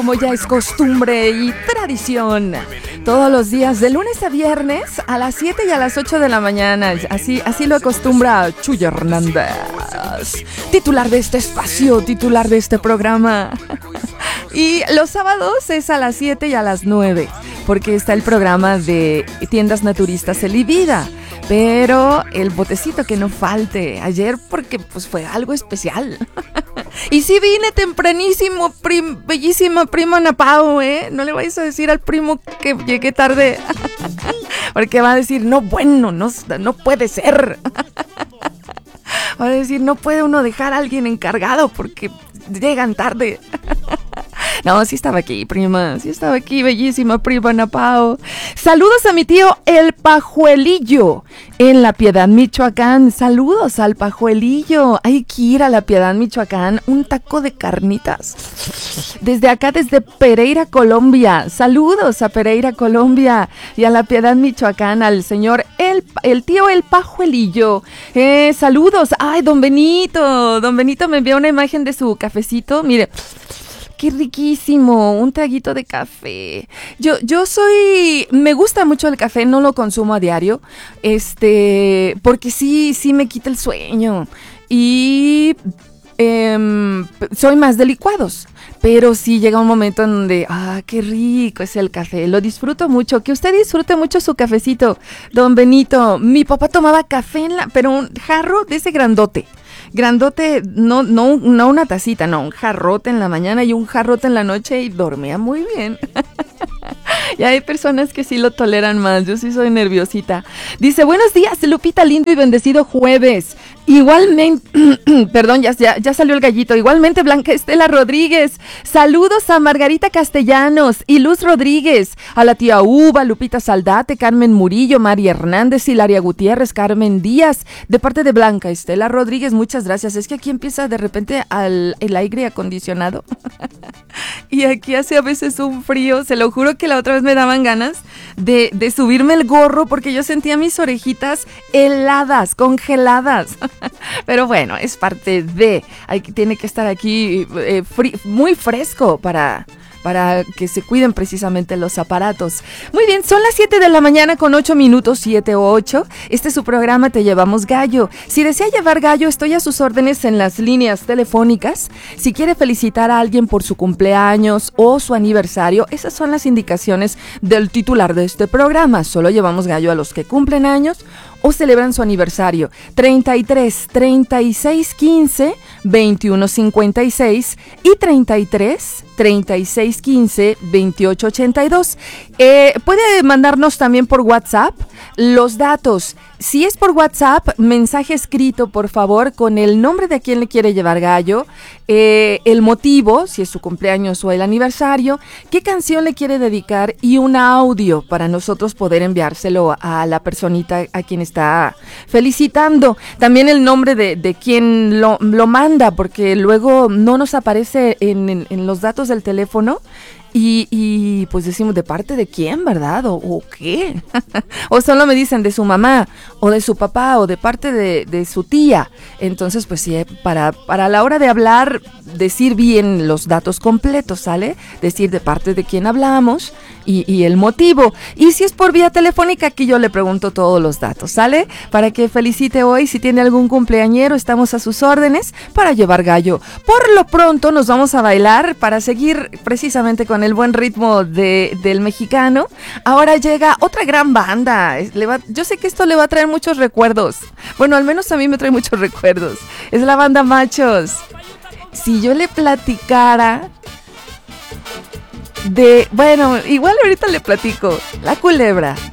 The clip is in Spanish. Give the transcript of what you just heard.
como ya es costumbre y tradición, todos los días de lunes a viernes a las 7 y a las 8 de la mañana. Así lo acostumbra Chuy Hernández, titular de este espacio, titular de este programa. Y los sábados es a las 7 y a las 9, porque está el programa de Tiendas Naturistas Elivida. Pero el botecito que no falte ayer, porque pues fue algo especial. Y sí vine tempranísimo, bellísima prima Ana Pao, ¿eh? No le vayas a decir al primo que llegué tarde, porque va a decir, no, bueno, no puede ser. Va a decir, no puede uno dejar a alguien encargado porque llegan tarde. No, sí estaba aquí, prima. Sí estaba aquí, bellísima prima Ana Pao. Saludos a mi tío El Pajuelillo en La Piedad, Michoacán. Saludos al Pajuelillo. Hay que ir a La Piedad, Michoacán. Un taco de carnitas. Desde acá, desde Pereira, Colombia. Saludos a Pereira, Colombia. Y a La Piedad, Michoacán, al señor el tío El Pajuelillo. Saludos. Ay, don Benito. Don Benito me envió una imagen de su cafecito. Mire. ¡Qué riquísimo! Un traguito de café. Me gusta mucho el café, no lo consumo a diario, porque sí me quita el sueño. Y soy más de licuados. Pero sí llega un momento en donde, qué rico es el café, lo disfruto mucho. Que usted disfrute mucho su cafecito, don Benito. Mi papá tomaba café pero un jarro de ese grandote, no una tacita, no, un jarrote en la mañana y un jarrote en la noche y dormía muy bien. Y hay personas que sí lo toleran más, yo sí soy nerviosita. Dice, buenos días, Lupita, lindo y bendecido jueves. Igualmente, perdón, ya salió el gallito. Igualmente, Blanca Estela Rodríguez. Saludos a Margarita Castellanos y Luz Rodríguez, a la tía Uva, Lupita Saldate, Carmen Murillo, María Hernández, Hilaria Gutiérrez, Carmen Díaz, de parte de Blanca Estela Rodríguez. Muchas gracias. Es que aquí empieza de repente el aire acondicionado y aquí hace a veces un frío. Se lo juro que la otra vez me daban ganas de subirme el gorro porque yo sentía mis orejitas heladas, congeladas. Pero bueno, es parte de... tiene que estar aquí muy fresco para que se cuiden precisamente los aparatos. Muy bien, son las 7 de la mañana con 8 minutos, 7 o 8. Este es su programa Te Llevamos Gallo. Si desea llevar gallo, estoy a sus órdenes en las líneas telefónicas. Si quiere felicitar a alguien por su cumpleaños o su aniversario, esas son las indicaciones del titular de este programa. Solo llevamos gallo a los que cumplen años o celebran su aniversario. 33 36 15 21 56 y 33 36 15 28 82. Puede mandarnos también por WhatsApp los datos. Si es por WhatsApp, mensaje escrito, por favor, con el nombre de quien le quiere llevar gallo, el motivo, si es su cumpleaños o el aniversario, qué canción le quiere dedicar y un audio para nosotros poder enviárselo a la personita a quien está felicitando. También el nombre de quien lo manda, porque luego no nos aparece en los datos del teléfono. Y pues decimos, ¿de parte de quién, verdad? ¿O qué? O solo me dicen de su mamá, o de su papá, o de parte de su tía. Entonces, pues sí, para la hora de hablar, decir bien los datos completos, ¿sale? Decir de parte de quién hablamos y el motivo. Y si es por vía telefónica, aquí yo le pregunto todos los datos, ¿sale? Para que felicite hoy. Si tiene algún cumpleañero, estamos a sus órdenes para llevar gallo. Por lo pronto nos vamos a bailar para seguir precisamente con el buen ritmo del mexicano. Ahora llega otra gran banda. Yo sé que esto le va a traer muchos recuerdos. Bueno, al menos a mí me trae muchos recuerdos. Es la banda Machos. Si yo le platicara bueno, igual ahorita le platico. La Culebra.